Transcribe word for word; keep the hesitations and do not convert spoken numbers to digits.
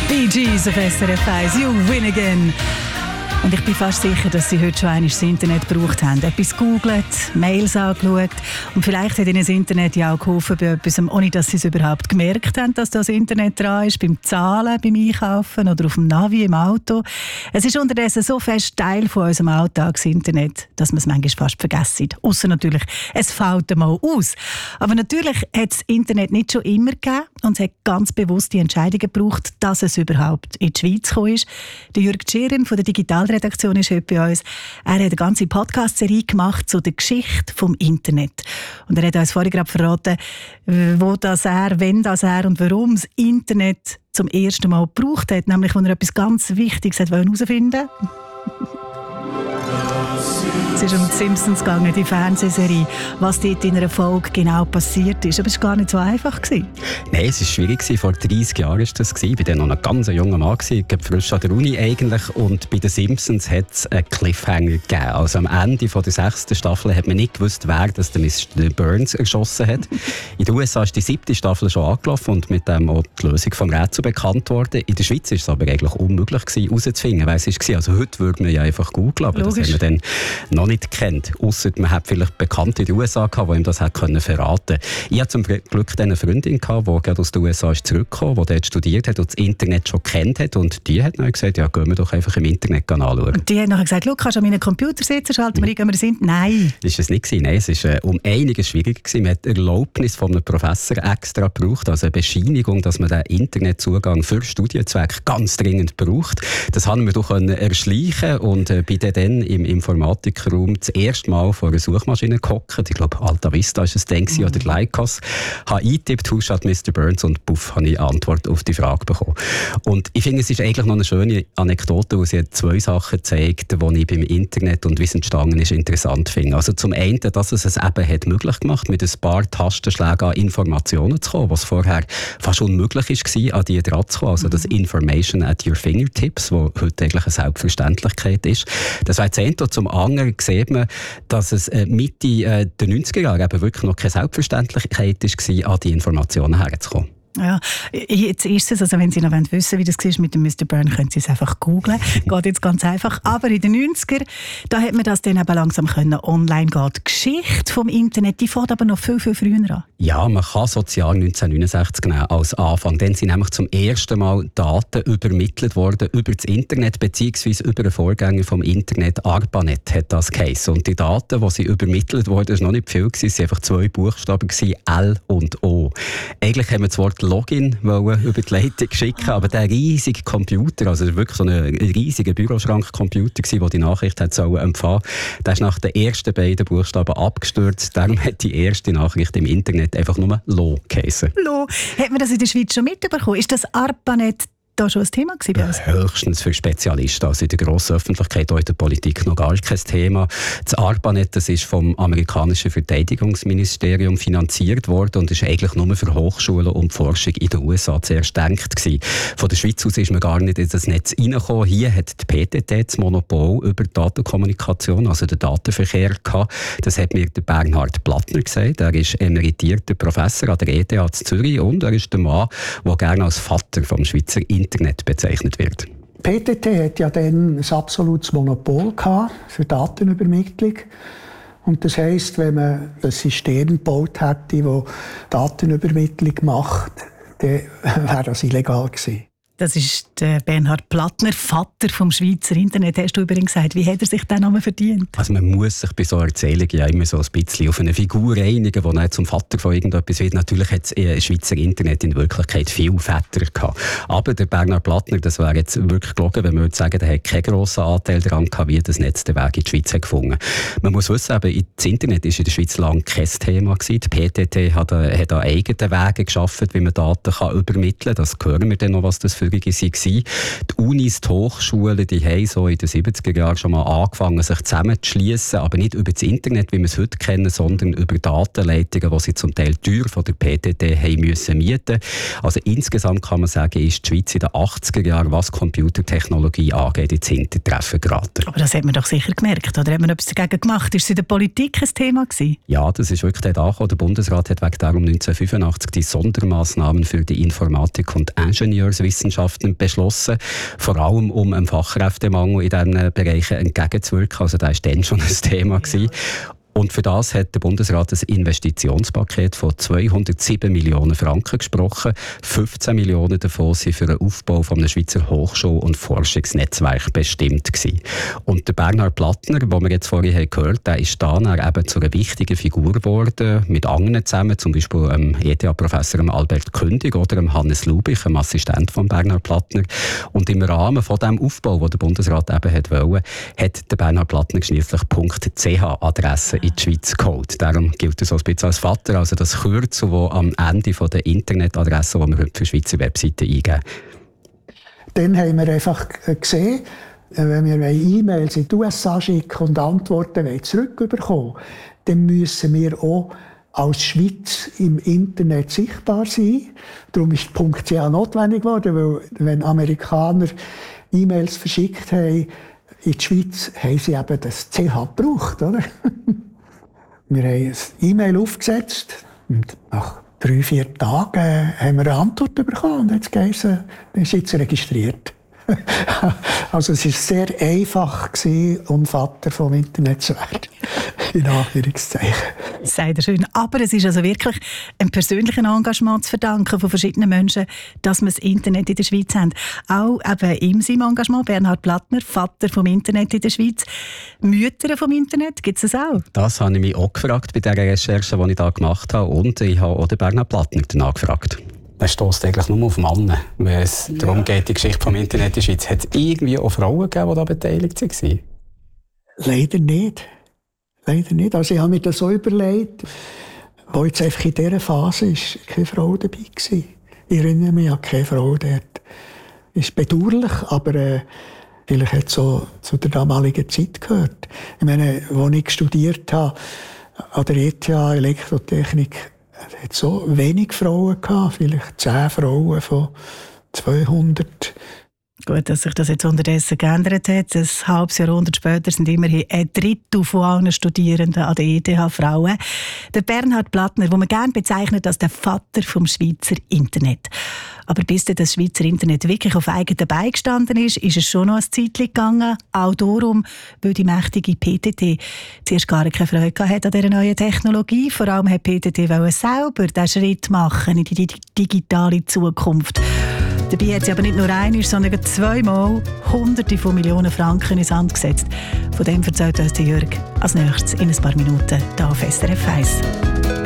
Bee Gees auf S R F eins, You Win Again. Und ich bin fast sicher, dass Sie heute schon einmal das Internet gebraucht haben. Etwas gegoogelt, Mails angeschaut. Und vielleicht hat Ihnen das Internet ja auch geholfen bei etwas, ohne dass Sie es überhaupt gemerkt haben, dass das Internet dran ist, beim Zahlen, beim Einkaufen oder auf dem Navi im Auto. Es ist unterdessen so fest Teil von unserem Alltag, das Internet, dass man es manchmal fast vergessen. Ausser natürlich, es fällt einmal aus. Aber natürlich hat es das Internet nicht schon immer gegeben und es hat ganz bewusst die Entscheidung gebraucht, dass es überhaupt in die Schweiz gekommen ist. Der Jürg Tschirren von der Digitalredaktion ist heute bei uns. Er hat eine ganze Podcast-Serie gemacht zu der Geschichte des Internet. Und er hat uns vorhin gerade verraten, wo das er, wenn das er und warum das Internet zum ersten Mal gebraucht hat. Nämlich, wenn er etwas ganz Wichtiges herausfinden wollte. Es ist um die Simpsons gegangen, die Fernsehserie, was dort in einer Folge genau passiert ist. Aber es war gar nicht so einfach. Nein, es war schwierig. Vor dreissig Jahren war das. Ich war dann noch ein ganz junger Mann, frisch an der Uni eigentlich. Und bei den Simpsons hat es einen Cliffhanger gegeben. Also am Ende der sechsten Staffel hat man nicht gewusst, wer das der Mister Burns erschossen hat. In den U S A ist die siebte Staffel schon angelaufen und mit dem auch die Lösung des Rätsels bekannt worden. In der Schweiz war es aber eigentlich unmöglich herauszufinden, wer es war. Also heute würde man ja einfach googeln, aber Logisch. Das haben wir dann noch nicht kennt. Ausser man hat vielleicht Bekannte in den U S A gehabt, die ihm das verraten konnten. Ich hatte zum Glück eine Freundin, die gerade aus den U S A ist zurückgekommen, die dort studiert hat und das Internet schon kennt hat. Und die hat dann gesagt, ja, gehen wir doch einfach im Internet anschauen. Und die hat dann gesagt, schau, kannst du an meinen Computer sitzen, schalten wir ein, gehen wir das Internet? Nein. Das war es nicht. Nein, es war äh, um einiges schwieriger gewesen. Man hat Erlaubnis von einem Professor extra gebraucht, also eine Bescheinigung, dass man den Internetzugang für Studienzwecke ganz dringend braucht. Das haben wir doch erschleichen und äh, bin dann im Informatikraum das erste Mal vor einer Suchmaschine gehockt. Ich glaube, Alta Vista war es dann mhm. oder Lycos. Ich habe eingetippt, «Who shot Mister Burns?» und puff, habe ich eine Antwort auf die Frage bekommen. Und ich finde, es ist eigentlich noch eine schöne Anekdote, wo sie zwei Sachen zeigt, die ich beim Internet und wie es entstanden ist, interessant finde. Also zum einen, dass es es eben hat möglich gemacht, mit ein paar Tastenschlägen an Informationen zu kommen, was vorher fast unmöglich war, an die dran zu kommen. Also das Information at your fingertips, was heute eigentlich eine Selbstverständlichkeit ist. Das war das eine. Und zum anderen sieht man, dass es Mitte äh, der neunziger Jahre eben wirklich noch keine Selbstverständlichkeit war, an die Informationen herzukommen. Ja, jetzt ist es, also wenn Sie noch wissen wollen, wie das war mit dem Mister Burns, können Sie es einfach googlen. Geht jetzt ganz einfach. Aber in den neunziger, da hat man das dann eben langsam können online gehen. Die Geschichte vom Internet, die fängt aber noch viel, viel früher an. Ja, man kann so das Jahr neunzehnhundertneunundsechzig nehmen als Anfang. Dann sind nämlich zum ersten Mal Daten übermittelt worden über das Internet, beziehungsweise über einen Vorgänger vom Internet. ARPANET hat das geheißen. Und die Daten, die sie übermittelt wurden, das war noch nicht viel. Es waren einfach zwei Buchstaben, L und O. Eigentlich haben wir das Wort Login wollen über die Leitung schicken, aber der riesige Computer, also wirklich so ein riesiger Büroschrankcomputer, der die Nachricht hat sollen empfangen, der ist nach den ersten beiden Buchstaben abgestürzt. Darum hat die erste Nachricht im Internet einfach nur «Lo» geheißen. «Lo». Hat man das in der Schweiz schon mitbekommen? Ist das ARPANET da schon ein Thema gewesen bei uns? Ja, höchstens für Spezialisten. Also in der grossen Öffentlichkeit, auch in der Politik noch gar kein Thema. Das ARPANET, das ist vom amerikanischen Verteidigungsministerium finanziert worden und ist eigentlich nur für Hochschulen und Forschung in den U S A zuerst gedacht gewesen. Von der Schweiz aus ist man gar nicht in das Netz reingekommen. Hier hat die P T T das Monopol über die Datenkommunikation, also den Datenverkehr gehabt. Das hat mir der Bernhard Plattner gesagt. Er ist emeritierter Professor an der E T H Zürich und er ist der Mann, der gerne als Vater vom Schweizer Internet bezeichnet wird. P T T hat ja dann ein absolutes Monopol gehabt für Datenübermittlung. Und das heisst, wenn man ein System gebaut hätte, das Datenübermittlung macht, dann wäre das illegal gewesen. Das ist der Bernhard Plattner, Vater vom Schweizer Internet. Hast du übrigens gesagt, wie hat er sich den Namen verdient? Also man muss sich bei so Erzählungen ja immer so ein bisschen auf eine Figur einigen, die dann zum Vater von irgendetwas wird. Natürlich hat das Schweizer Internet in Wirklichkeit viele Väter gehabt. Aber der Bernhard Plattner, das wäre jetzt wirklich gelogen, wenn man würde sagen, der hat keinen grossen Anteil daran gehabt, wie das Netz den Weg in die Schweiz hat gefunden. Man muss wissen, eben, das Internet war in der Schweiz lange kein Thema gewesen. Die P T T hat, hat an eigenen Wegen geschaffen, wie man Daten kann übermitteln kann. Das hören wir dann noch, was das für waren. Die Unis, die Hochschulen, die haben so in den siebziger Jahren schon mal angefangen, sich zusammenzuschliessen, aber nicht über das Internet, wie wir es heute kennen, sondern über Datenleitungen, die sie zum Teil teuer von der P T T haben müssen mieten. Also insgesamt kann man sagen, ist die Schweiz in den achtziger Jahren, was Computertechnologie angeht, ins Hintertreffen geraten. Aber das hat man doch sicher gemerkt, oder hat man etwas dagegen gemacht? Ist es in der Politik ein Thema gewesen? Ja, das ist wirklich dort angekommen. Der Bundesrat hat wegen darum neunzehnhundertfünfundachtzig die Sondermaßnahmen für die Informatik und Ingenieurswissenschaft Wissenschaftlern beschlossen, vor allem um einem Fachkräftemangel in diesen Bereichen entgegenzuwirken. Also das war dann schon ein Thema gewesen. Und für das hat der Bundesrat ein Investitionspaket von zweihundertsieben Millionen Franken gesprochen. fünfzehn Millionen davon waren für den Aufbau eines Schweizer Hochschul- und Forschungsnetzwerks bestimmt gewesen. Und der Bernhard Plattner, den wir jetzt vorhin gehört haben, der ist dann eben zu einer wichtigen Figur geworden, mit anderen zusammen, zum Beispiel dem E T H-Professor Albert Kündig oder dem Hannes Lubich, dem Assistent von Bernhard Plattner. Und im Rahmen von dem Aufbau, den der Bundesrat eben hat wollte, hat der Bernhard Plattner schliesslich .ch-Adresse in die Schweiz geholt. Darum gilt er so ein bisschen als Vater, also das Kürzel, das am Ende der Internetadresse, die wir heute für Schweizer Webseiten eingeben. Dann haben wir einfach gesehen, wenn wir E-Mails in die U S A schicken und Antworten zurückbekommen, dann müssen wir auch als Schweiz im Internet sichtbar sein. Darum ist .ch notwendig geworden, weil wenn Amerikaner E-Mails verschickt haben in die Schweiz, haben sie eben das C H gebraucht, oder? Wir haben ein E-Mail aufgesetzt und nach drei, vier Tagen haben wir eine Antwort bekommen und jetzt geheißen, dann ist jetzt registriert. Also es war sehr einfach, um Vater vom Internet zu werden. In Anführungszeichen. Sagt er schön. Aber es ist also wirklich einem persönlichen Engagement zu verdanken von verschiedenen Menschen, dass wir das Internet in der Schweiz haben. Auch eben in seinem Engagement, Bernhard Plattner, Vater vom Internet in der Schweiz. Mütter vom Internet, gibt es das auch? Das habe ich mich auch gefragt bei der Recherche, die ich da gemacht habe. Und ich habe auch den Bernhard Plattner danach gefragt. Man stösst eigentlich nur auf Männer, wenn es ja. darum geht, die Geschichte vom Internet in der Schweiz. Hat es irgendwie auch Frauen gegeben, die da beteiligt waren? Leider nicht. Leider nicht. Also ich habe mir das so überlegt, wo jetzt einfach in dieser Phase ist keine Frau dabei war. Ich erinnere mich an keine Frau dort. Ist bedauerlich, aber äh, vielleicht hat es so zu der damaligen Zeit gehört. Ich meine, als ich studiert habe, an der E T H Elektrotechnik, es hat so wenig Frauen gehabt, vielleicht zehn Frauen von zweihundert. Gut, dass sich das jetzt unterdessen geändert hat. Ein halbes Jahrhundert später sind immerhin ein Drittel von allen Studierenden an der E T H Frauen. Der Bernhard Plattner, den man gerne bezeichnet als der Vater vom Schweizer Internet. Aber bis das Schweizer Internet wirklich auf eigenen Beinen gestanden ist, ist es schon noch ein Zeitchen gegangen. Auch darum, weil die mächtige P T T zuerst gar keine Freude hatte an dieser neuen Technologie. Vor allem wollte P T T selber diesen Schritt machen in die digitale Zukunft. Dabei hat sie aber nicht nur einmal, sondern zweimal Hunderte von Millionen Franken ins Sand gesetzt. Von dem erzählt uns Jörg als nächstes in ein paar Minuten hier auf S R F eins.